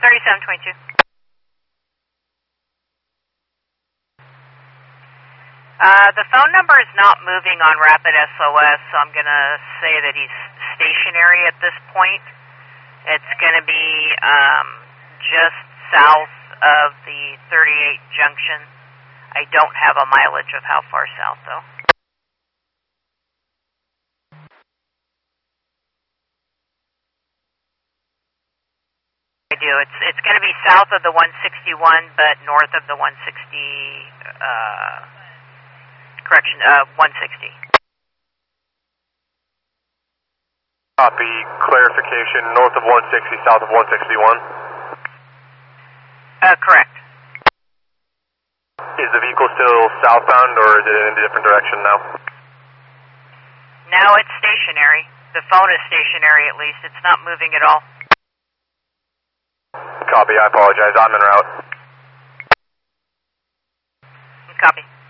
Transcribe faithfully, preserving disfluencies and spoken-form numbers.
thirty-seven twenty-two. Uh, the phone number is not moving on Rapid S O S, so I'm going to say that he's stationary at this point. It's going to be um, just south of the thirty-eight junction. I don't have a mileage of how far south, though. I do. It's it's going to be south of the one sixty-one, but north of the one sixty. Uh, correction, uh, one sixty. Copy. Clarification. North of one sixty, south of one sixty-one. Uh, correct. Is the vehicle still southbound, or is it in a different direction now? Now it's stationary. The phone is stationary, at least. It's not moving at all. Copy. I apologize. I'm en route. Copy.